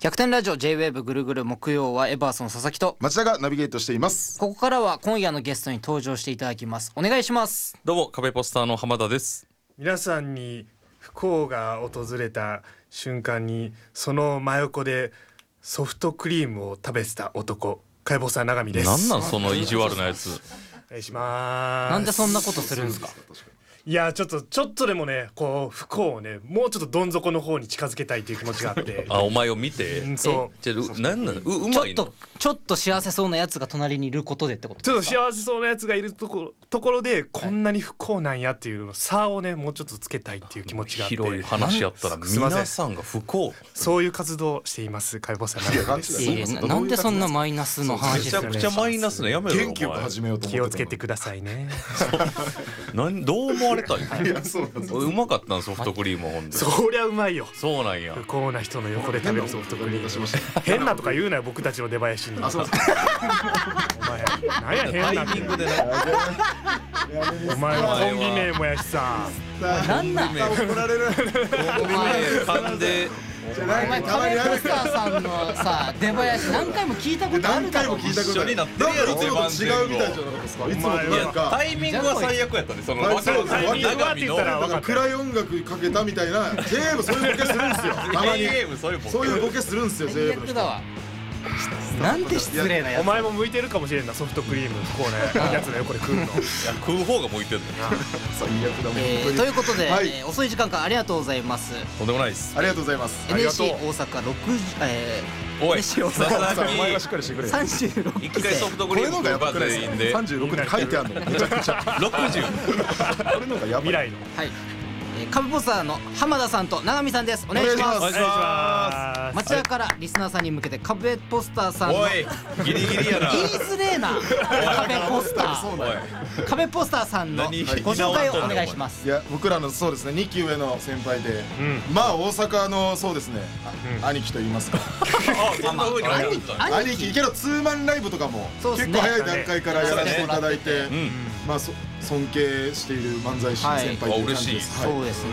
100点ラジオ J-WAVE ぐるぐる木曜はエバーソン佐々木と町田がナビゲートしています。 ここからは今夜のゲストに登場していただきます。お願いします。 どうも壁ポスターの浜田です。 皆さんに不幸が訪れた瞬間にその真横でソフトクリームを食べてた男、解剖さん永見です。 なんなんその意地悪なやつ。 お願いします。 なんでそんなことするんですか。 いやちょっとでもねこう不幸をねもうちょっとどん底の方に近づけたいという気持ちがあってあ、お前を見て、 そうじゃあなんなんうまいの。 ちょっと幸せそうなやつが隣にいることでってことちょっとですか。 幸せそうなやつがいるところでこんなに不幸なんやっていうの差をねもうちょっとつけたいっていう気持ちがあって広い話やったらすいません皆さんが不幸。 そういう活動をしています解剖さん永見です。 いやいやなんでそんなマイナスのめ話するちゃくちゃマイナスなやめろ。 元気よく始めようと思って気をつけてくださいね。 どう思われたいの。 いやそうなんです。 うまかったんソフトクリームほんで。 そりゃうまいよ。 そうなんや。 不幸な人の横で食べるソフトクリームしました。 変なとか言うなよ僕たちの出囃子に。 あ、そうですお前何や変なタイミングでね。 お前はコンビ名もやしさ。 なんなん怒られる。 噛んでお前壁ポスターさんのさ出囃子何回も聞いたことあるだろ。 何回も聞いたことある。 一緒になってるやろいつもと違うみたいじゃなかったですか。いつもとなんかタイミングは最悪やったね。そのはいそうですタイミングはって言ったらなんか暗い音楽かけたみたいな。JM そういうボケするんですよ。たまにゲームそういうボケ。 そういうボケするんですよ。 最 JM の人。 悪だわ。なんて失礼なやつ。 お前も向いてるかもしれんなソフトクリーム不幸なやつの横で食うの。 いや食う方が向いてんの。 最悪だもん。 ということで、 はい遅い時間からありがとうございます。 とんでもないです。 ありがとうございます。 ありがと NSC う大阪60 おい、 西大佐阪 々 お前はし木っかりしてくれ。 36 一回ソフトクリームこれのがや食うバばくないです全員で 36に書いてあるの。めちゃくちゃ。 60。 これのがやばい。 未来のはい、株ポスターの浜田さんと永見さんです。お願いします。 お願いしま町田からリスナーさんに向けて壁ポスターさんのおいギリギリやな。 言いづれえな壁ポスタそうーなんや。 壁ポスターさんのご何紹介をお願いします。 いや僕らのそうですね2期上の先輩で、 うんまあ大阪のそうですね、兄貴と言いますかあ、そんな風になるんだ。 兄貴けどツーマンライブとかもそうですね結構早い段階からやらせていただいて、 うん。 まあ尊敬している漫才師の先輩という感じです。 はいそうです